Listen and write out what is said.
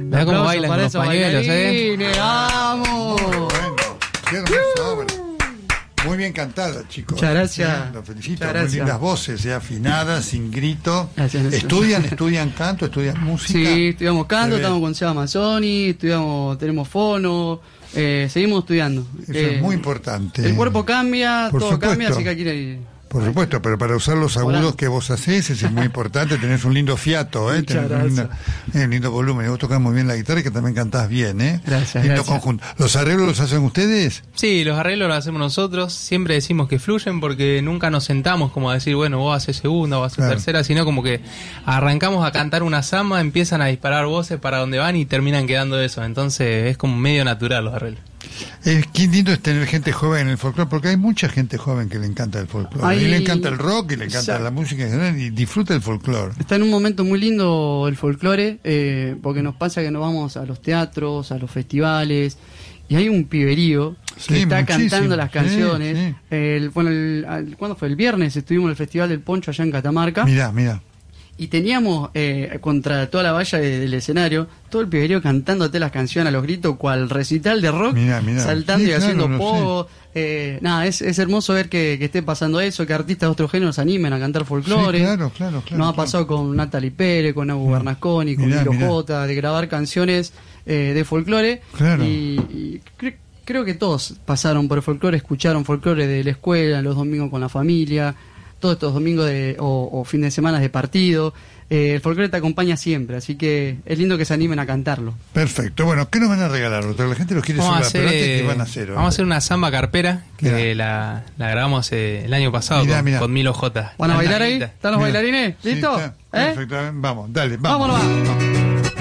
Mirá cómo bailan con los pañuelos, ¡Vamos! Bueno, qué hermosa obra. Muy bien cantada, chicos. Muchas gracias. Los felicito. Muchas Muy gracias. lindas voces, afinadas, sin grito. Gracias. ¿Estudian canto, estudian música? Sí, estudiamos canto, Se ve. estamos con Seba Mazzoni, tenemos fono, seguimos estudiando. Eso es muy importante. El cuerpo cambia, Por todo supuesto. cambia, así que hay que ir. Por supuesto, pero para usar los agudos que vos hacés es muy importante, tenés un lindo fiato, Muchas tenés gracias. un lindo volumen, y vos tocás muy bien la guitarra y que también cantás bien, Gracias, lindo gracias. conjunto. ¿Los arreglos los hacen ustedes? Sí, los arreglos los hacemos nosotros. Siempre decimos que fluyen porque nunca nos sentamos como a decir, bueno, vos haces segunda, vos haces Claro. tercera, sino como que arrancamos a cantar una samba, empiezan a disparar voces para donde van y terminan quedando eso. Entonces es como medio natural los arreglos. Qué lindo es tener gente joven en el folclore, porque hay mucha gente joven que le encanta el folclore. Y le encanta el rock, y le encanta Exacto. la música en general, y disfruta el folclore. Está en un momento muy lindo el folclore, porque nos pasa que nos vamos a los teatros, a los festivales, y hay un piberío que Sí, está muchísimo. cantando las canciones. Sí, sí. ¿Cuándo fue? El viernes estuvimos en el Festival del Poncho allá en Catamarca. Mirá. Y teníamos contra toda la valla del escenario todo el piberío cantándote las canciones a los gritos, cual recital de rock, Mirá. saltando Sí, y haciendo claro, pogo. Nada, es hermoso ver que esté pasando eso, que artistas de otros géneros se animen a cantar folclore. Sí, claro. Nos ha pasado con Natalie Pérez, con Abu Bernasconi, con Mirá. Milo Jota, de grabar canciones de folclore. Claro. Y creo que todos pasaron por el folclore, escucharon folclore de la escuela, los domingos con la familia, todos estos domingos o fin de semana de partido. El folclore te acompaña siempre, así que es lindo que se animen a cantarlo. Perfecto. Bueno, ¿qué nos van a regalar? La gente los quiere Vamos a solar, pero hacer, antes, ¿qué van a hacer? vamos a hacer una samba carpera que Mirá. la grabamos el año pasado Mirá. con Milo J. ¿Van a bailar ahí? Cantadita. ¿Están los bailarines? Sí, ¿Listo? está. Perfecto. Vamos, dale, Vámonos.